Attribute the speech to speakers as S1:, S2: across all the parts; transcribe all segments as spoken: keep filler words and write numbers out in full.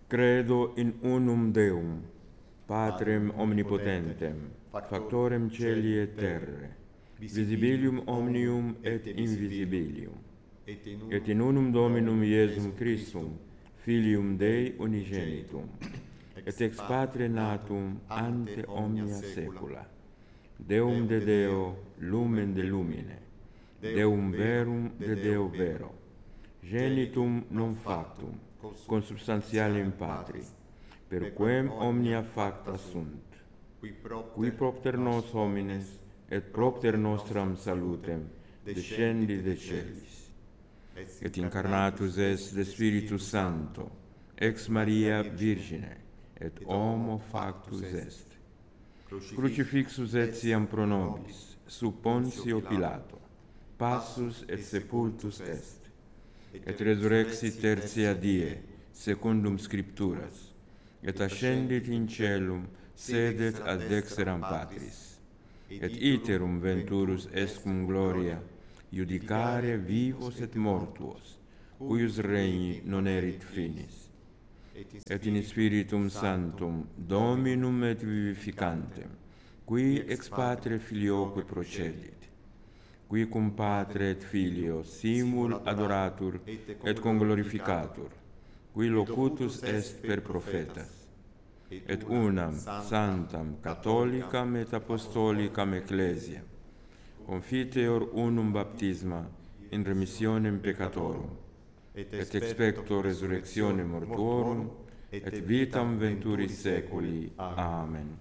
S1: Credo in unum Deum, Patrem omnipotentem, factorem celi et terrae, visibilium omnium et invisibilium, et in unum Dominum Iesum Christum, Filium Dei unigenitum, et ex Patre natum ante omnia saecula, Deum de Deo, lumen de lumine, Deum verum de Deo vero, genitum non factum, consubstantialem Patri, per quem omnia facta sunt, qui propter nos homines, et propter nostram salutem, descendi de celis, et incarnatus est de Spiritus Sancto, ex Maria Virgine, et homo factus est, crucifixus etiam pro nobis, sub Pontio Pilato, passus et sepultus est, et resurrexit tertia die, secundum Scripturas, et ascendit in caelum, sedet ad dexteram Patris, et iterum venturus est cum gloria, judicare vivos et mortuos, cuius regni non erit finis, et in Spiritum Sanctum, Dominum et vivificantem, qui ex Patre Filioque procedit, qui cum Patre et Filio simul adoratur et conglorificatur, qui locutus est per prophetas, et unam sanctam catholicam et apostolicam ecclesiam, confiteor unum baptisma in remissionem peccatorum, et expecto resurrectionem mortuorum, et vitam venturis seculi. Amen.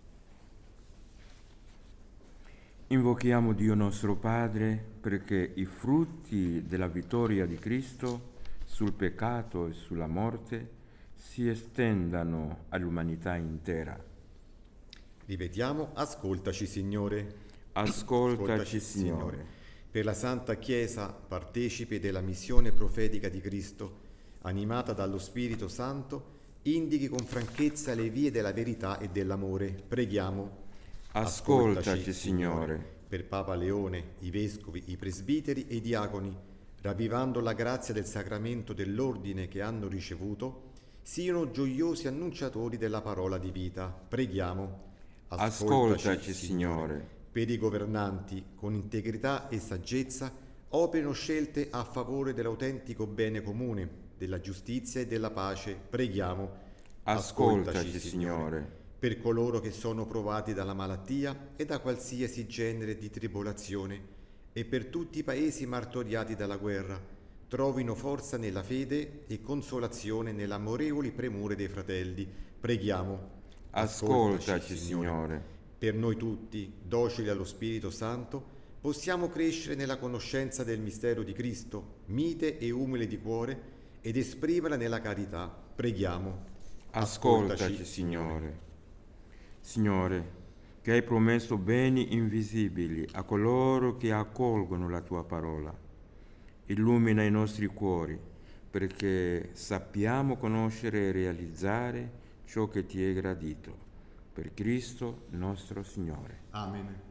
S1: Invochiamo Dio nostro Padre perché i frutti della vittoria di Cristo sul peccato e sulla morte si estendano all'umanità intera.
S2: Ripetiamo, ascoltaci Signore.
S1: Ascoltaci, Signore.
S2: Per la Santa Chiesa, partecipe della missione profetica di Cristo, animata dallo Spirito Santo, indichi con franchezza le vie della verità e dell'amore. Preghiamo.
S1: Ascoltaci, Signore.
S2: Per Papa Leone, i vescovi, i presbiteri e i diaconi, ravvivando la grazia del sacramento dell'ordine che hanno ricevuto, siano gioiosi annunciatori della parola di vita. Preghiamo.
S1: Ascoltaci, Ascoltaci Signore.
S2: Per i governanti, con integrità e saggezza, operino scelte a favore dell'autentico bene comune, della giustizia e della pace. Preghiamo.
S1: Ascoltaci, Ascoltaci Signore.
S2: Per coloro che sono provati dalla malattia e da qualsiasi genere di tribolazione, e per tutti i paesi martoriati dalla guerra, trovino forza nella fede e consolazione nelle amorevoli premure dei fratelli. Preghiamo.
S1: Ascoltaci, Ascoltaci Signore.
S2: Per noi tutti, docili allo Spirito Santo, possiamo crescere nella conoscenza del mistero di Cristo, mite e umile di cuore, ed esprimerla nella carità. Preghiamo.
S1: Ascoltaci, Ascoltaci Signore. Signore, che hai promesso beni invisibili a coloro che accolgono la tua parola, illumina i nostri cuori perché sappiamo conoscere e realizzare ciò che ti è gradito. Per Cristo nostro Signore.
S2: Amen.